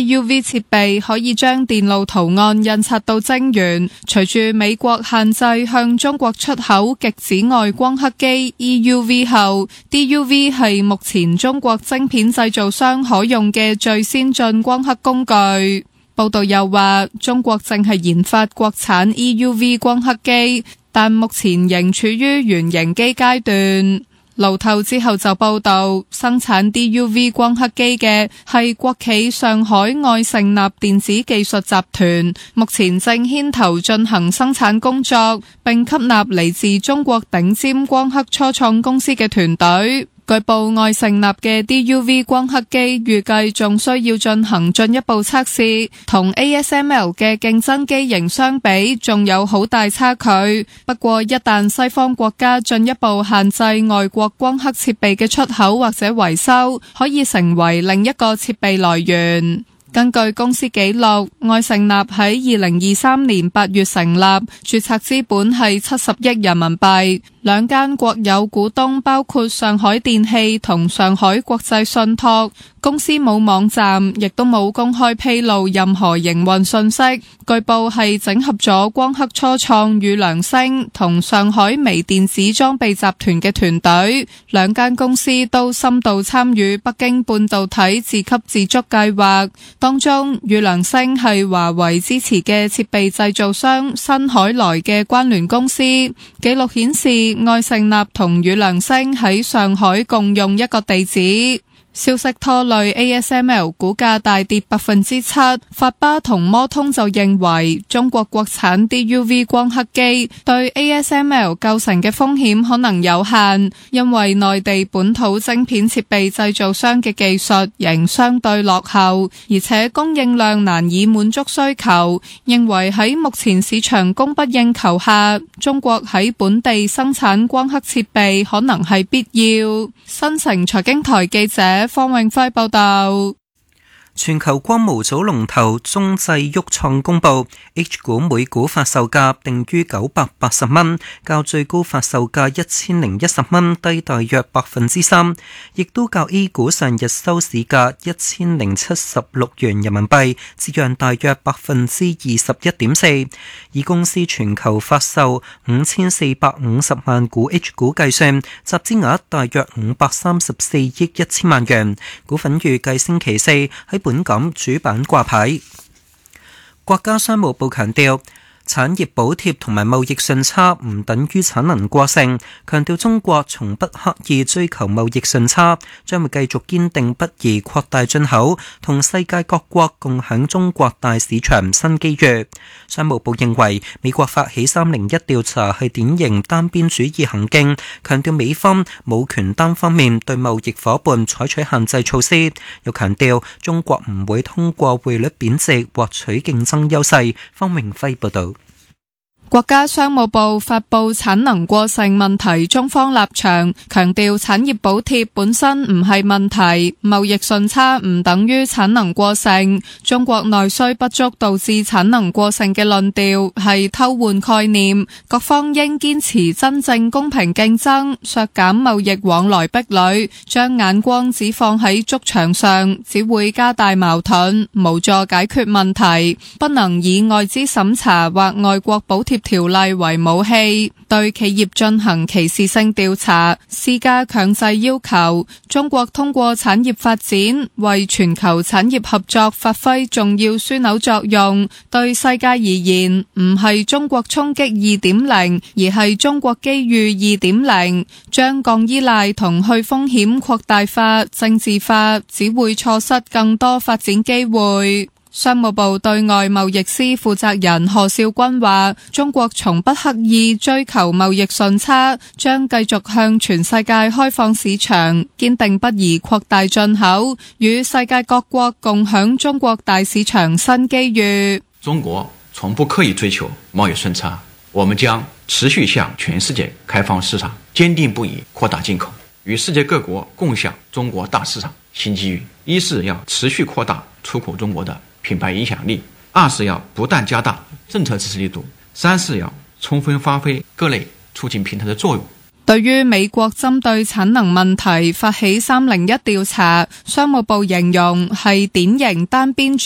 DUV 設備可以將電路圖案印刷到晶圓。隨住美國限制向中國出口極紫外光刻機 EUV 後，DUV 係目前中國晶片製造商可用嘅最先進光刻工具。報道又話，中國正係研發國產 EUV 光刻機，但目前仍處於原型機階段。路透之後就報道，生產 DUV 光刻機嘅係國企上海愛勝納電子技術集團，目前正牽頭進行生產工作，並吸納嚟自中國頂尖光刻初創公司嘅團隊。據報，愛勝納嘅 DUV 光刻機預計仲需要進行進一步測試，同 ASML 嘅競爭機型相比，仲有好大差距。不過，一旦西方國家進一步限制外國光刻設備嘅出口或者維修，可以成為另一個設備來源。根據公司記錄，愛勝納喺2023年8月成立，註冊資本係70億人民幣。兩間國有股東包括上海電氣同上海國際信託。公司冇網站，亦都冇公開披露任何營運信息。據報係整合咗光刻初創與良星同上海微電子裝備集團嘅團隊，兩間公司都深度參與北京半導體自給自足計劃。當中，與良星係華為支持嘅設備製造商新海來嘅關聯公司。記錄顯示，愛勝納同與良星喺上海共用一個地址。消息拖累 ASML 股價大跌7%，法巴同摩通就認為中國國產 DUV 光刻機對 ASML 構成嘅風險可能有限，因為內地本土晶片設備製造商嘅技術仍相對落後，而且供應量難以滿足需求，認為喺目前市場供不應求下，中國喺本地生產光刻設備可能係必要。新城財經台記者方永輝報道。 全球光模組龍頭中製旭創公布 H 股每股發售價定於980蚊，較最高發售價1010蚊低大約3%，亦都較 A 股上日收市價1076元人民幣折讓大約21.4%。以公司全球發售5450萬股 H 股計算，集資額大約534億1000萬元，股份預計星期四喺本港主板掛牌。國家商務部強調，產業補貼同埋貿易順差唔等於產能過剩，強調中國從不刻意追求貿易順差，將會繼續堅定不移擴大進口，同世界各國共享中國大市場新機遇。商務部認為，美國發起301調查係典型單邊主義行徑，強調美方冇權單方面對貿易夥伴採取限制措施，又強調中國唔會通過匯率貶值獲取競爭優勢。方榮輝報導。 國家商務部發布產能過剩問題中方立場，強調產業補貼本身唔係問題，貿易順差唔等於產能過剩，中國內需不足導致產能過剩嘅論調係偷換概念，各方應堅持真正公平競爭，削減貿易往來壁壘，將眼光只放喺築牆上，只會加大矛盾，無助解決問題，不能以外資審查或外國補貼條例為武器，對企業進行歧視性調查，施加強制要求。中國通過產業發展，為全球產業合作發揮重要樞紐作用。對世界而言，唔係中國衝擊 2.0， 而係中國機遇 2.0。將降依賴同去風險擴大化、政治化，只會錯失更多發展機會。商務部對外貿易司負責人賀少軍話，中國從不刻意追求貿易順差，將繼續向全世界開放市場，堅定不移擴大進口，與世界各國共享中國大市場新機遇。 中國從不刻意追求貿易順差，我們將持續向全世界開放市場，堅定不移擴大進口，與世界各國共享中國大市場新機遇。一是要持續擴大出口中國的品牌影響力，二是要不斷加大政策支持力度，三是要充分發揮各類促進平台的作用。 對於美國針對產能問題發起301調查，商務部形容係典型單邊主